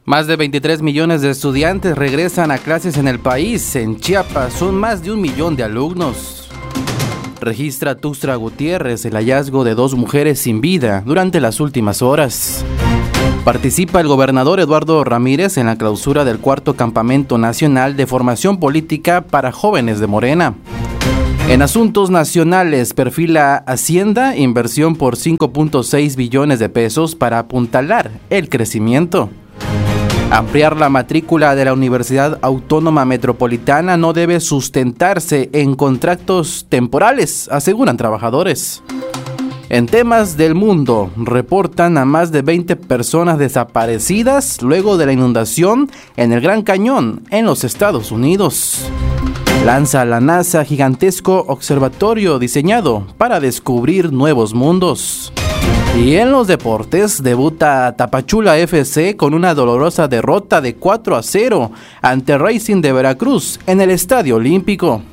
Más de 23 millones de estudiantes regresan a clases en el país. En Chiapas son más de 1 millón de alumnos. Registra Tuxtla Gutiérrez el hallazgo de 2 mujeres sin vida durante las últimas horas. Participa el gobernador Eduardo Ramírez en la clausura del 4º Campamento Nacional de Formación Política para Jóvenes de Morena. En asuntos nacionales, perfila Hacienda inversión por 5.6 billones de pesos para apuntalar el crecimiento. Ampliar la matrícula de la Universidad Autónoma Metropolitana no debe sustentarse en contratos temporales, aseguran trabajadores. En temas del mundo, reportan a más de 20 personas desaparecidas luego de la inundación en el Gran Cañón, en los Estados Unidos. Lanza la NASA gigantesco observatorio diseñado para descubrir nuevos mundos. Y en los deportes, debuta Tapachula FC con una dolorosa derrota de 4-0 ante Racing de Veracruz en el Estadio Olímpico.